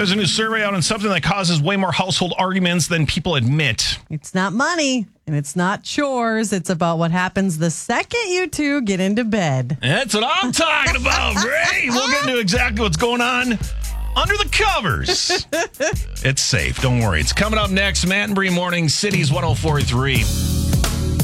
There's a new survey out on something that causes way more household arguments than people admit. It's not money and it's not chores. It's about what happens the second you two get into bed. That's what I'm talking about, Ray. We'll get into exactly what's going on under the covers. It's safe. Don't worry. It's coming up next. Matt and Bree Morning, Cities 104.3.